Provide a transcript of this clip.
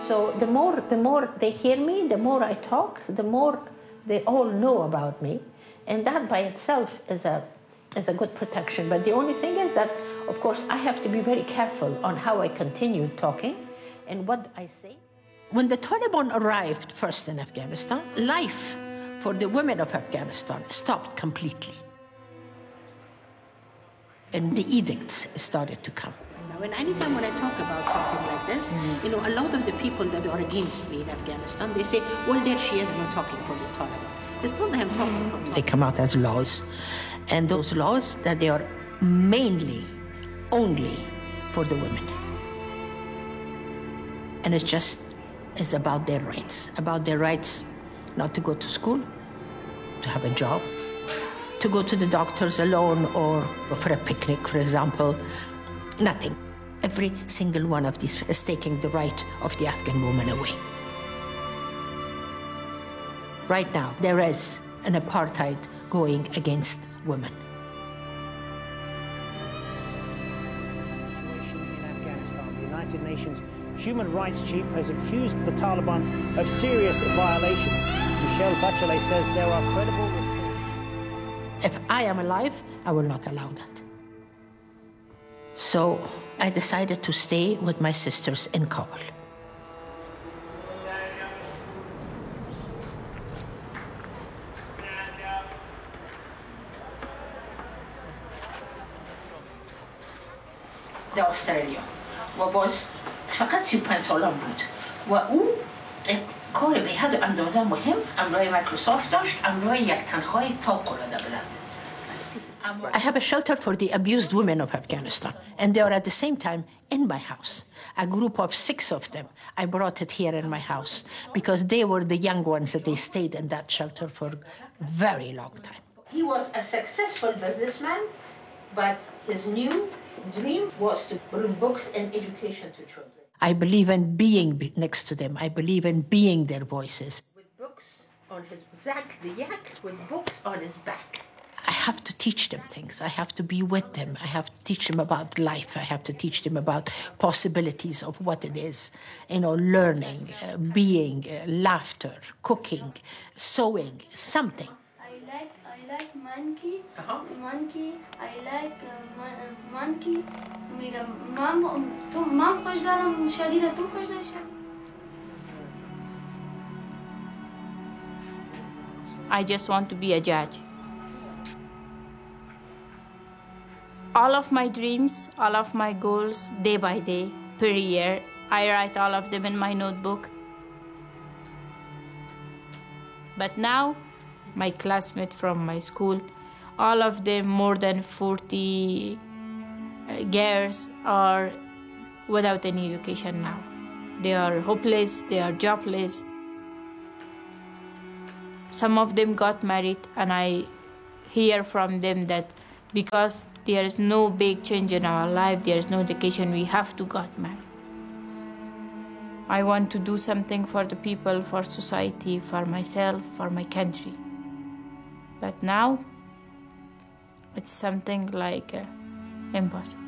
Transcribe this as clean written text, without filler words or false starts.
So the more they hear me, the more I talk, the more they all know about me. And that by itself is a good protection. But the only thing is that, of course, I have to be very careful on how I continue talking and what I say. When the Taliban arrived first in Afghanistan, life for the women of Afghanistan stopped completely. And the edicts started to come. And anytime when I talk about something like this, a lot of the people that are against me in Afghanistan, they say, well, there she is, not talking for the Taliban. It's not that I'm talking for them. They come out as laws. And those laws, that they are mainly, only for the women. And it's just, it's about their rights not to go to school, to have a job, to go to the doctors alone or for a picnic, for example. Nothing. Every single one of these is taking the right of the Afghan woman away. Right now, there is an apartheid going against women. Situation in Afghanistan. The United Nations Human Rights Chief has accused the Taliban of serious violations. Michelle Bachelet says there are credible reports. If I am alive, I will not allow that. So I decided to stay with my sisters in Kabul. در استرالیا و باز فقط 35 سالم بود و او کار به حد اندازه مهم امرای مایکروسافت داشت، امرای یک تنخواه تا قلاده بلند. I have a shelter for the abused women of Afghanistan, and they are at the same time in my house. A group of 6 of them, I brought it here in my house because they were the young ones that they stayed in that shelter for a very long time. He was a successful businessman, but his new dream was to bring books and education to children. I believe in being next to them. I believe in being their voices. With books on his back, the yak, with books on his back. I have to teach them things. I have to be with them. I have to teach them about life. I have to teach them about possibilities of what it is. Learning, being, laughter, cooking, sewing, something. I like monkey. Monkey. I like monkey. I just want to be a judge. All of my dreams, all of my goals, day by day, per year, I write all of them in my notebook. But now, my classmates from my school, all of them, more than 40 girls, are without any education now. They are hopeless, they are jobless. Some of them got married, and I hear from them that because there is no big change in our life, there is no education, we have to get married. I want to do something for the people, for society, for myself, for my country. But now, it's something like impossible.